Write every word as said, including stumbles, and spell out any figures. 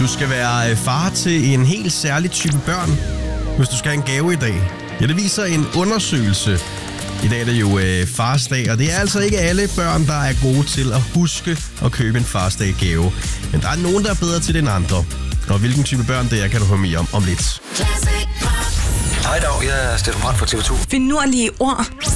du skal være far til en helt særlig type børn, hvis du skal have en gave i dag. Ja, det viser en undersøgelse. I dag er det jo øh, farsdag, og det er altså ikke alle børn, der er gode til at huske at købe en farsdag-gave. Men der er nogen, der er bedre til det end andre. Og hvilken type børn det er, kan du høre mere om om lidt. Hej dag, jeg er Steffen Brandt fra T V to. Finurlige ord.